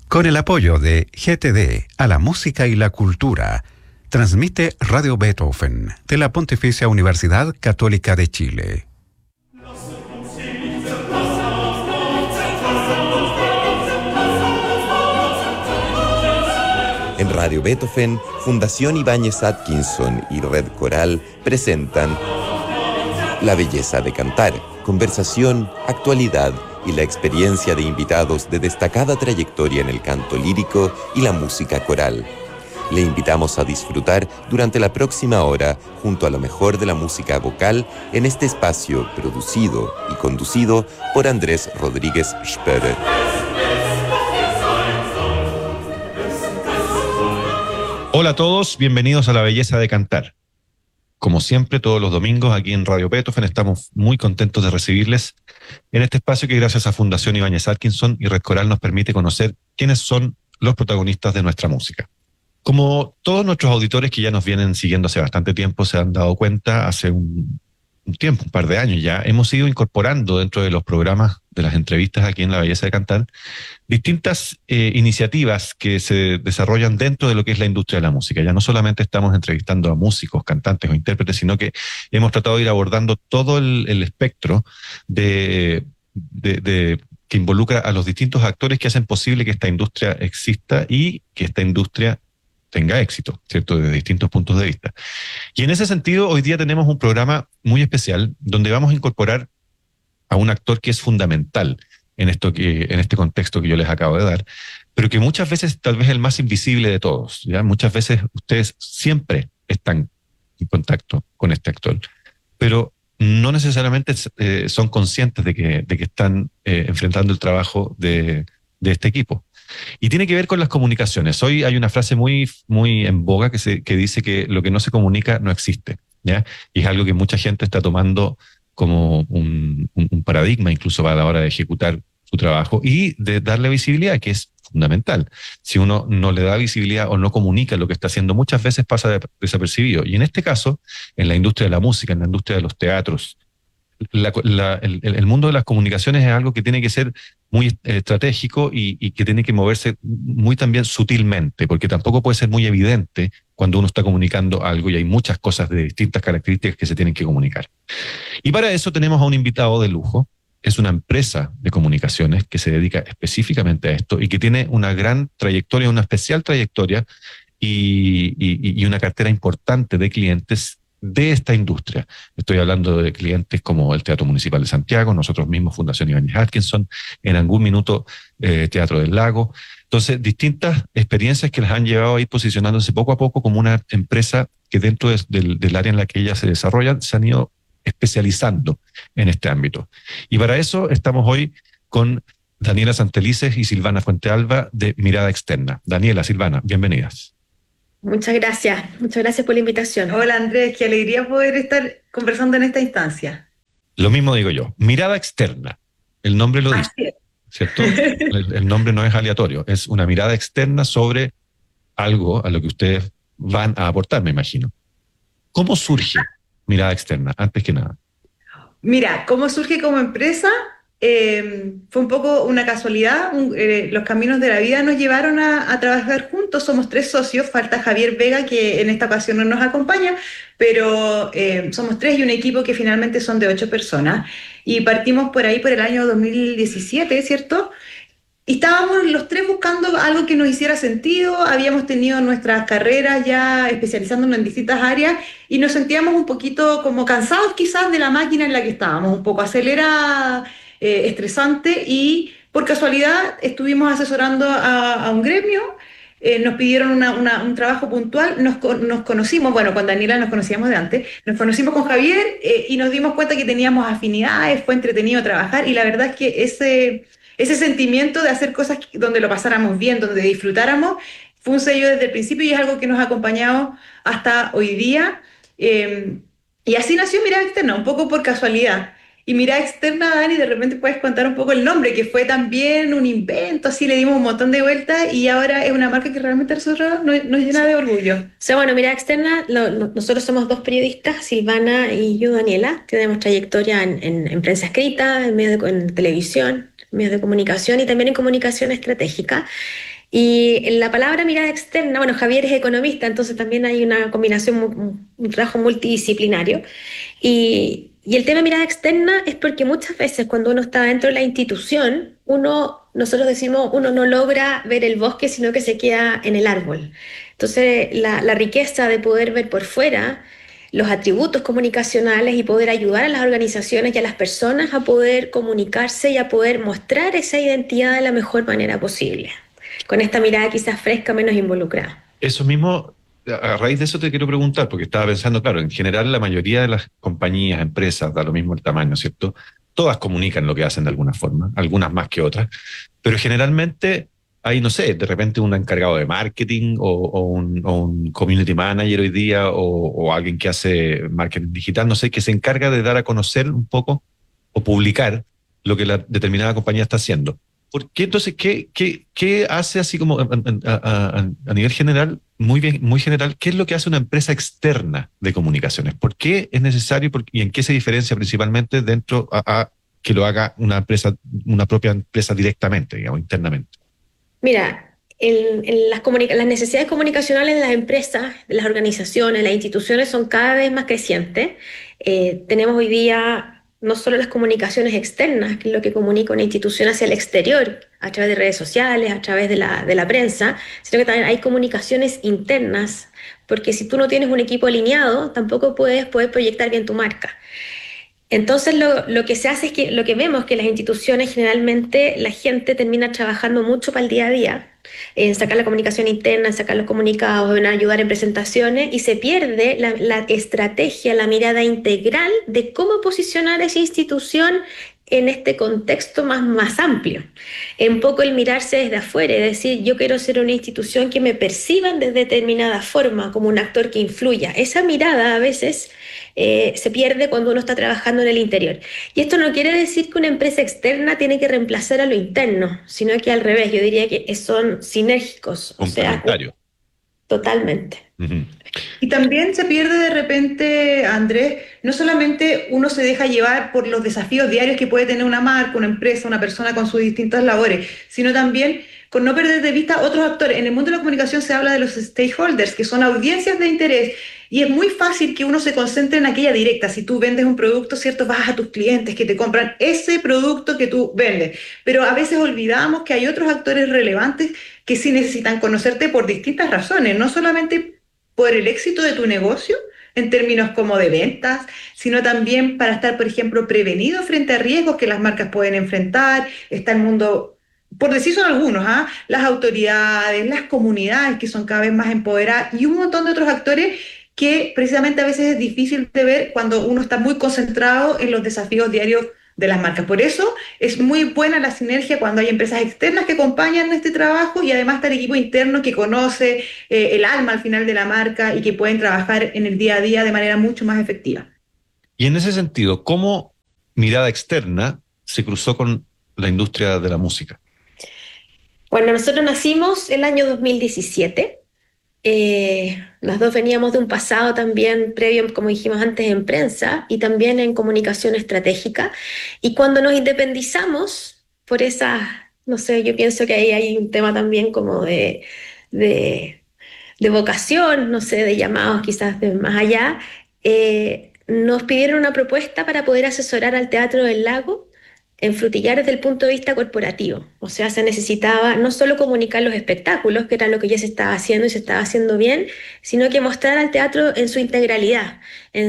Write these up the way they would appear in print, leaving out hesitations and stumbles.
Con el apoyo de GTD a la música y la cultura, transmite Radio Beethoven de la Pontificia Universidad Católica de Chile. En Radio Beethoven, Fundación Ibáñez Atkinson y Red Coral presentan La belleza de cantar, conversación, actualidad y la experiencia de invitados de destacada trayectoria en el canto lírico y la música coral. Le invitamos a disfrutar durante la próxima hora junto a lo mejor de la música vocal en este espacio producido y conducido por Andrés Rodríguez Spörer. Hola a todos, bienvenidos a La Belleza de Cantar. Como siempre, todos los domingos aquí en Radio Beethoven estamos muy contentos de recibirles en este espacio que gracias a Fundación Ibáñez Atkinson y Red Coral nos permite conocer quiénes son los protagonistas de nuestra música. Como todos nuestros auditores que ya nos vienen siguiendo hace bastante tiempo se han dado cuenta, hace un tiempo, un par de años ya, hemos ido incorporando dentro de los programas de las entrevistas aquí en La Belleza de Cantar distintas iniciativas que se desarrollan dentro de lo que es la industria de la música. Ya no solamente estamos entrevistando a músicos, cantantes o intérpretes, sino que hemos tratado de ir abordando todo el espectro que involucra a los distintos actores que hacen posible que esta industria exista y que esta industria tenga éxito, ¿cierto? Desde distintos puntos de vista. Y en ese sentido, hoy día tenemos un programa muy especial donde vamos a incorporar a un actor que es fundamental en este contexto que yo les acabo de dar, pero que muchas veces tal vez el más invisible de todos, ¿ya? Muchas veces ustedes siempre están en contacto con este actor, pero no necesariamente son conscientes de que están enfrentando el trabajo de este equipo. Y tiene que ver con las comunicaciones. Hoy hay una frase muy, muy en boga que dice que lo que no se comunica no existe, ¿ya? Y es algo que mucha gente está tomando como un paradigma incluso para la hora de ejecutar su trabajo y de darle visibilidad, que es fundamental. Si uno no le da visibilidad o no comunica lo que está haciendo, muchas veces pasa desapercibido. Y en este caso, en la industria de la música, en la industria de los teatros, el mundo de las comunicaciones es algo que tiene que ser muy estratégico y que tiene que moverse muy también sutilmente, porque tampoco puede ser muy evidente cuando uno está comunicando algo y hay muchas cosas de distintas características que se tienen que comunicar. Y para eso tenemos a un invitado de lujo. Es una empresa de comunicaciones que se dedica específicamente a esto y que tiene una gran trayectoria, una especial trayectoria y una cartera importante de clientes de esta industria. Estoy hablando de clientes como el Teatro Municipal de Santiago, nosotros mismos, Fundación Ibáñez Atkinson, en algún minuto Teatro del Lago. Entonces, distintas experiencias que las han llevado a ir posicionándose poco a poco como una empresa que dentro del área en la que ellas se desarrollan se han ido especializando en este ámbito. Y para eso estamos hoy con Daniela Santelices y Silvana Fuentealba de Mirada Externa. Daniela, Silvana, bienvenidas. Muchas gracias por la invitación. Hola Andrés, qué alegría poder estar conversando en esta instancia. Lo mismo digo yo, Mirada Externa, el nombre lo dice, ¿cierto? El nombre no es aleatorio, es una mirada externa sobre algo a lo que ustedes van a aportar, me imagino. ¿Cómo surge Mirada Externa, antes que nada? Mira, ¿cómo surge como empresa? Fue un poco una casualidad, los caminos de la vida nos llevaron a trabajar juntos, somos 3 socios, falta Javier Vega que en esta ocasión no nos acompaña, pero somos 3 y un equipo que finalmente son de 8 personas y partimos por ahí por el año 2017, ¿cierto? Y estábamos los 3 buscando algo que nos hiciera sentido, habíamos tenido nuestras carreras ya especializándonos en distintas áreas y nos sentíamos un poquito como cansados quizás de la máquina en la que estábamos, un poco acelerada, estresante, y por casualidad estuvimos asesorando a un gremio, nos pidieron un trabajo puntual, nos conocimos, bueno, con Daniela nos conocíamos de antes, nos conocimos con Javier y nos dimos cuenta que teníamos afinidades, fue entretenido trabajar y la verdad es que ese sentimiento de hacer cosas donde lo pasáramos bien, donde disfrutáramos, fue un sello desde el principio y es algo que nos ha acompañado hasta hoy día. Y así nació Mirada Externa, un poco por casualidad. Y Mirada Externa, Dani, de repente puedes contar un poco el nombre, que fue también un invento, así le dimos un montón de vueltas y ahora es una marca que realmente a nosotros nos llena de orgullo. O sea, bueno, Mirada Externa, nosotros somos 2 periodistas, Silvana y yo, Daniela. Tenemos trayectoria en prensa escrita, en televisión, medios de comunicación y también en comunicación estratégica. Y en la palabra mirada externa, bueno, Javier es economista, entonces también hay una combinación, un trabajo multidisciplinario. Y el tema mirada externa es porque muchas veces cuando uno está dentro de la institución, nosotros decimos, uno no logra ver el bosque, sino que se queda en el árbol. Entonces, la riqueza de poder ver por fuera los atributos comunicacionales y poder ayudar a las organizaciones y a las personas a poder comunicarse y a poder mostrar esa identidad de la mejor manera posible, con esta mirada quizás fresca, menos involucrada. Eso mismo, a raíz de eso te quiero preguntar, porque estaba pensando, claro, en general la mayoría de las compañías, empresas, da lo mismo el tamaño, ¿cierto? Todas comunican lo que hacen de alguna forma, algunas más que otras, pero generalmente hay, no sé, de repente un encargado de marketing o un community manager hoy día o alguien que hace marketing digital, no sé, que se encarga de dar a conocer un poco o publicar lo que la determinada compañía está haciendo. ¿Por qué entonces, qué hace así como a nivel general, muy bien, muy general, qué es lo que hace una empresa externa de comunicaciones? ¿Por qué es necesario y en qué se diferencia principalmente dentro a que lo haga una empresa, una propia empresa directamente, digamos, internamente? Mira, las necesidades comunicacionales de las empresas, de las organizaciones, las instituciones son cada vez más crecientes. Tenemos hoy día no solo las comunicaciones externas, que es lo que comunica una institución hacia el exterior, a través de redes sociales, a través de la prensa, sino que también hay comunicaciones internas, porque si tú no tienes un equipo alineado, tampoco puedes poder proyectar bien tu marca. Entonces lo que se hace es que lo que vemos que las instituciones generalmente la gente termina trabajando mucho para el día a día, en sacar la comunicación interna, en sacar los comunicados, en ayudar en presentaciones y se pierde la estrategia, la mirada integral de cómo posicionar a esa institución en este contexto más amplio. Un poco el mirarse desde afuera, es decir, yo quiero ser una institución que me perciban de determinada forma, como un actor que influya. Esa mirada a veces se pierde cuando uno está trabajando en el interior. Y esto no quiere decir que una empresa externa tiene que reemplazar a lo interno, sino que al revés, yo diría que son sinérgicos, o sea, Complementario. totalmente. Ujú. Y también se pierde de repente, Andrés, no solamente uno se deja llevar por los desafíos diarios que puede tener una marca, una empresa, una persona con sus distintas labores, sino también con no perder de vista otros actores. En el mundo de la comunicación se habla de los stakeholders, que son audiencias de interés, y es muy fácil que uno se concentre en aquella directa. Si tú vendes un producto, ¿cierto? Vas a tus clientes que te compran ese producto que tú vendes, pero a veces olvidamos que hay otros actores relevantes que sí necesitan conocerte por distintas razones, no solamente por el éxito de tu negocio en términos como de ventas, sino también para estar, por ejemplo, prevenido frente a riesgos que las marcas pueden enfrentar. Está el mundo, por decir son algunos, ¿ah? Las autoridades, las comunidades que son cada vez más empoderadas y un montón de otros actores que precisamente a veces es difícil de ver cuando uno está muy concentrado en los desafíos diarios de las marcas. Por eso es muy buena la sinergia cuando hay empresas externas que acompañan este trabajo y además está el equipo interno que conoce el alma al final de la marca y que pueden trabajar en el día a día de manera mucho más efectiva. Y en ese sentido, ¿cómo mirada externa se cruzó con la industria de la música? Bueno, nosotros nacimos el año 2017. Las dos veníamos de un pasado también previo, como dijimos antes, en prensa y también en comunicación estratégica. Y cuando nos independizamos por esa, no sé, yo pienso que ahí hay un tema también como de, de vocación, no sé, de llamados quizás de más allá, nos pidieron una propuesta para poder asesorar al Teatro del Lago en Frutillar desde el punto de vista corporativo. O sea, se necesitaba no solo comunicar los espectáculos, que era lo que ya se estaba haciendo y se estaba haciendo bien, sino que mostrar al teatro en su integralidad,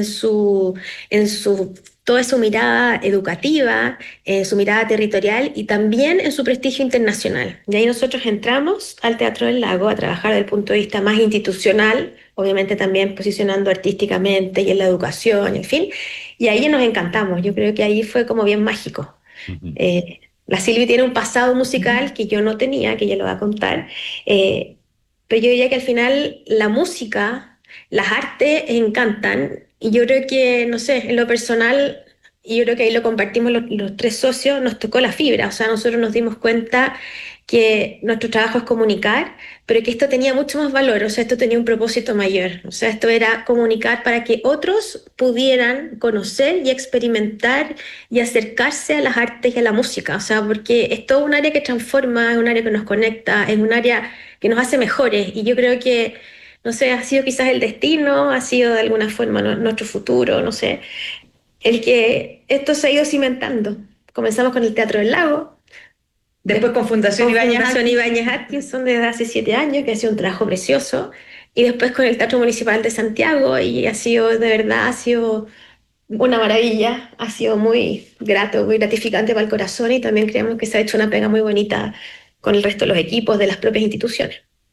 en su toda su mirada educativa, en su mirada territorial y también en su prestigio internacional. Y ahí nosotros entramos al Teatro del Lago a trabajar desde el punto de vista más institucional, obviamente también posicionando artísticamente y en la educación, en fin, y ahí nos encantamos. Yo creo que ahí fue como bien mágico. Ujú. La Silvi tiene un pasado musical que yo no tenía, que ella lo va a contar, pero yo diría que al final la música, las artes encantan y yo creo que, no sé, en lo personal y yo creo que ahí lo compartimos los tres socios, nos tocó la fibra. O sea, nosotros nos dimos cuenta que nuestro trabajo es comunicar, pero que esto tenía mucho más valor, o sea, esto tenía un propósito mayor. O sea, esto era comunicar para que otros pudieran conocer y experimentar y acercarse a las artes y a la música. O sea, porque esto es un área que transforma, es un área que nos conecta, es un área que nos hace mejores. Y yo creo que, no sé, ha sido quizás el destino, ha sido de alguna forma nuestro futuro, no sé, el que esto se ha ido cimentando. Comenzamos con el Teatro del Lago, Después con Fundación Ibáñez Atkinson desde hace 7 años, que ha sido un trabajo precioso, y después con el Teatro Municipal de Santiago, y ha sido, de verdad, ha sido una maravilla, ha sido muy grato, muy gratificante para el corazón, y también creemos que se ha hecho una pega muy bonita con el resto de los equipos, de las propias instituciones.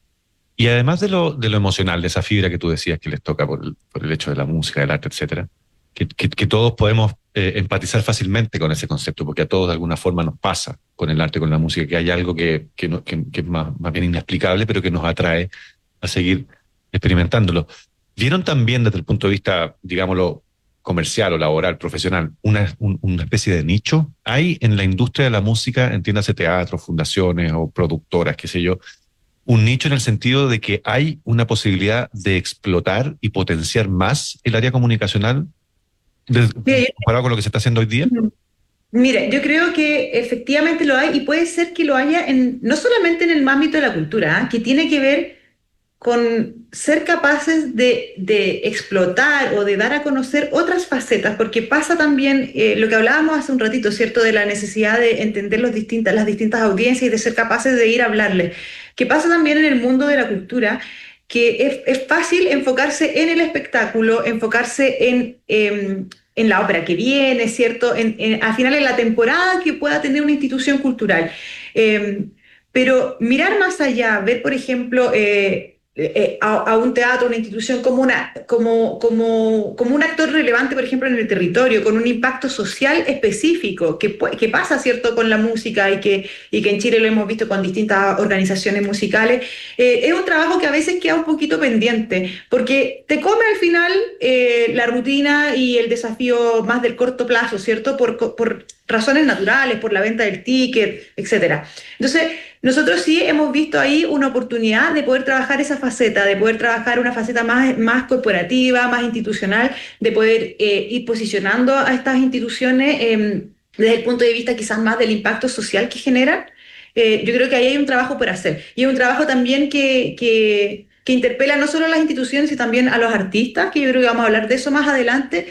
Y además de lo emocional, de esa fibra que tú decías que les toca por el hecho de la música, del arte, etcétera, que todos podemos empatizar fácilmente con ese concepto, porque a todos de alguna forma nos pasa con el arte, con la música, que hay algo que es más bien inexplicable, pero que nos atrae a seguir experimentándolo. ¿Vieron también desde el punto de vista, digámoslo, comercial o laboral, profesional, una especie de nicho? ¿Hay en la industria de la música, entiéndase teatros, fundaciones o productoras, qué sé yo, un nicho en el sentido de que hay una posibilidad de explotar y potenciar más el área comunicacional comparado con lo que se está haciendo hoy día? Mira, yo creo que efectivamente lo hay y puede ser que lo haya no solamente en el ámbito de la cultura, que tiene que ver con ser capaces de explotar o de dar a conocer otras facetas, porque pasa también lo que hablábamos hace un ratito, ¿cierto?, de la necesidad de entender las distintas audiencias y de ser capaces de ir a hablarles, que pasa también en el mundo de la cultura, que es fácil enfocarse en el espectáculo, enfocarse en la ópera que viene, ¿cierto? Al final en la temporada que pueda tener una institución cultural. Pero mirar más allá, ver, por ejemplo, a un teatro, una institución como un actor relevante, por ejemplo, en el territorio, con un impacto social específico, que pasa, ¿cierto?, con la música y que en Chile lo hemos visto con distintas organizaciones musicales, es un trabajo que a veces queda un poquito pendiente, porque te come al final la rutina y el desafío más del corto plazo, ¿cierto?, por razones naturales, por la venta del ticket, etcétera. Entonces, nosotros sí hemos visto ahí una oportunidad de poder trabajar esa faceta, de poder trabajar una faceta más corporativa, más institucional, de poder ir posicionando a estas instituciones desde el punto de vista quizás más del impacto social que generan. Yo creo que ahí hay un trabajo por hacer. Y es un trabajo también que interpela no solo a las instituciones, sino también a los artistas, que yo creo que vamos a hablar de eso más adelante,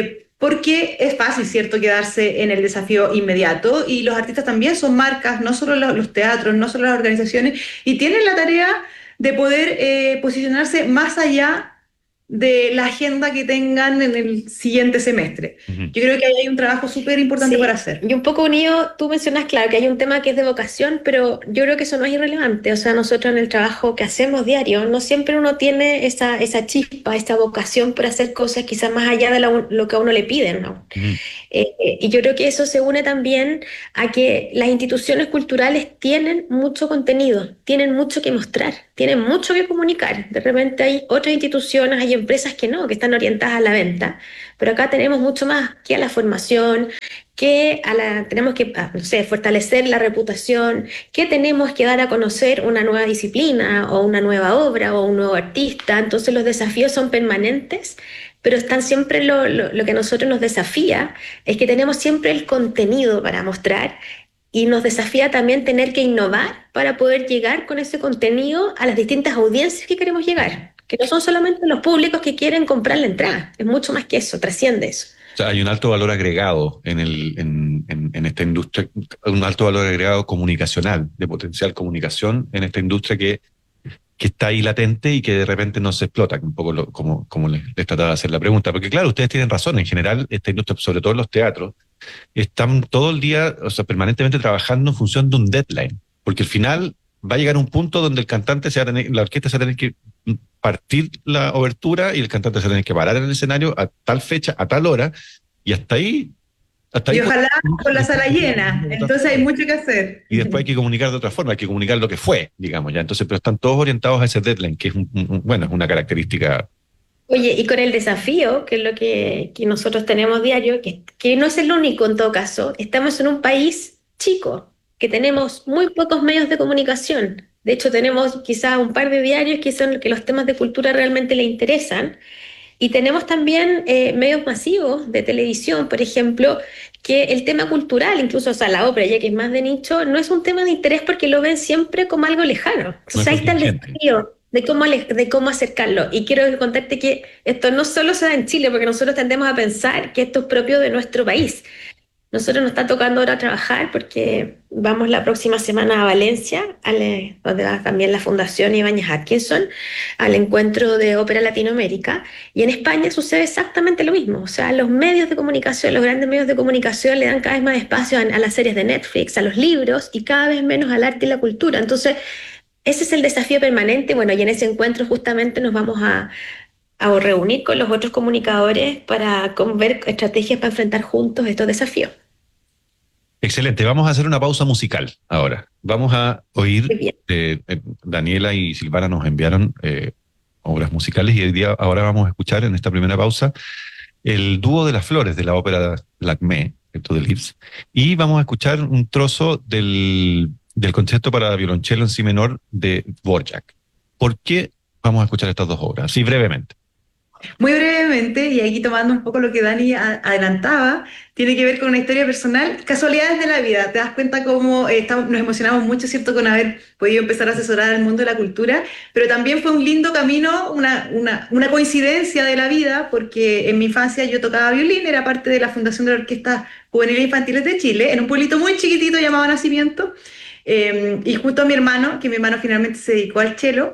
porque es fácil, ¿cierto?, quedarse en el desafío inmediato, y los artistas también son marcas, no solo los teatros, no solo las organizaciones, y tienen la tarea de poder posicionarse más allá de la agenda que tengan en el siguiente semestre. Yo creo que ahí hay un trabajo súper importante para hacer. Y un poco unido, tú mencionas, claro, que hay un tema que es de vocación, pero yo creo que eso no es irrelevante. O sea, nosotros en el trabajo que hacemos diario, no siempre uno tiene esa chispa, esa vocación por hacer cosas quizás más allá de lo que a uno le piden, ¿no? Y yo creo que eso se une también a que las instituciones culturales tienen mucho contenido, tienen mucho que mostrar, tienen mucho que comunicar. De repente hay otras instituciones, hay empresas que no, que están orientadas a la venta, pero acá tenemos mucho más que a la formación, tenemos que, no sé, fortalecer la reputación, que tenemos que dar a conocer una nueva disciplina o una nueva obra o un nuevo artista. Entonces los desafíos son permanentes, pero están siempre lo que a nosotros nos desafía es que tenemos siempre el contenido para mostrar, y nos desafía también tener que innovar para poder llegar con ese contenido a las distintas audiencias que queremos llegar, que no son solamente los públicos que quieren comprar la entrada, es mucho más que eso, trasciende eso. O sea, hay un alto valor agregado en esta industria, un alto valor agregado comunicacional, de potencial comunicación en esta industria que está ahí latente y que de repente no se explota, un poco como les trataba de hacer la pregunta. Porque claro, ustedes tienen razón, en general esta industria, sobre todo los teatros, están todo el día, o sea, permanentemente trabajando en función de un deadline, porque al final va a llegar un punto donde la orquesta se va a tener que partir la obertura y el cantante se va a tener que parar en el escenario a tal fecha, a tal hora, y hasta ahí. Y ojalá con la sala llena, entonces hay mucho que hacer. Y después hay que comunicar de otra forma, hay que comunicar lo que fue, digamos, ya. Entonces, pero están todos orientados a ese deadline, que es es una característica Oye, y con el desafío, que es lo que nosotros tenemos diario, que no es el único en todo caso, estamos en un país chico, que tenemos muy pocos medios de comunicación. De hecho, tenemos quizás un par de diarios que son que los temas de cultura realmente le interesan. Y tenemos también medios masivos de televisión, por ejemplo, que el tema cultural, incluso o sea, la ópera, ya que es más de nicho, no es un tema de interés porque lo ven siempre como algo lejano. No Entonces es ahí está el contingente. desafío de cómo acercarlo. Y quiero contarte que esto no solo se da en Chile, porque nosotros tendemos a pensar que esto es propio de nuestro país. Nosotros nos está tocando ahora trabajar porque vamos la próxima semana a Valencia, donde va también la Fundación Ibáñez Atkinson, al encuentro de Ópera Latinoamérica. Y en España sucede exactamente lo mismo. O sea, los medios de comunicación, los grandes medios de comunicación le dan cada vez más espacio a las series de Netflix, a los libros y cada vez menos al arte y la cultura. Entonces, ese es el desafío permanente. Bueno, y en ese encuentro justamente nos vamos a reunir con los otros comunicadores para ver estrategias para enfrentar juntos estos desafíos. Excelente, vamos a hacer una pausa musical ahora. Vamos a oír, Muy bien. Daniela y Silvana nos enviaron obras musicales y hoy día, ahora vamos a escuchar en esta primera pausa el dúo de las flores de la ópera Lacmé, ¿cierto? De Liszt, y vamos a escuchar un trozo del concierto para violonchelo en si menor de Dvorak. ¿Por qué vamos a escuchar estas dos obras? Así brevemente. Muy brevemente, y aquí tomando un poco lo que Dani adelantaba, tiene que ver con una historia personal, casualidades de la vida. Te das cuenta cómo nos emocionamos mucho, ¿cierto?, con haber podido empezar a asesorar al mundo de la cultura, pero también fue un lindo camino, una coincidencia de la vida, porque en mi infancia yo tocaba violín, era parte de la fundación de la Orquesta Juvenil e Infantiles de Chile, en un pueblito muy chiquitito llamado Nacimiento, y junto a mi hermano, que mi hermano finalmente se dedicó al cello,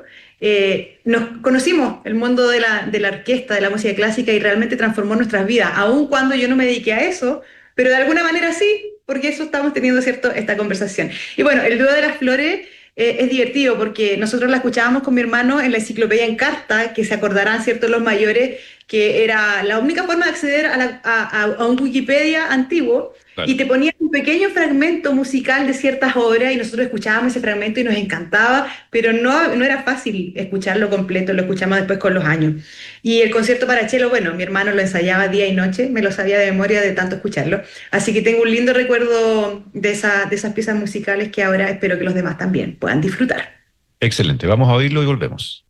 nos conocimos el mundo de la orquesta, de la música clásica y realmente transformó nuestras vidas, aun cuando yo no me dediqué a eso, pero de alguna manera sí, porque eso estamos teniendo, ¿cierto?, esta conversación. Y bueno, el dúo de las flores es divertido porque nosotros la escuchábamos con mi hermano en la enciclopedia en carta, que se acordarán, ¿cierto?, los mayores, que era la única forma de acceder a un Wikipedia antiguo. Claro. Y te ponían un pequeño fragmento musical de ciertas obras y nosotros escuchábamos ese fragmento y nos encantaba, pero no era fácil escucharlo completo, lo escuchamos después con los años. Y el concierto para cello, bueno, mi hermano lo ensayaba día y noche, me lo sabía de memoria de tanto escucharlo. Así que tengo un lindo recuerdo de esas piezas musicales que ahora espero que los demás también puedan disfrutar. Excelente, vamos a oírlo y volvemos.